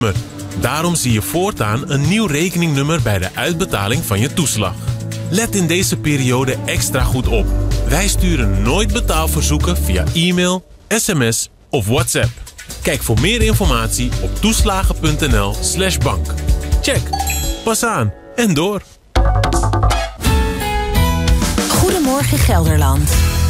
Daarom zie je voortaan een nieuw rekeningnummer bij de uitbetaling van je toeslag. Let in deze periode extra goed op. Wij sturen nooit betaalverzoeken via e-mail, sms of WhatsApp. Kijk voor meer informatie op toeslagen.nl/bank. Check, pas aan en door. Goedemorgen Gelderland.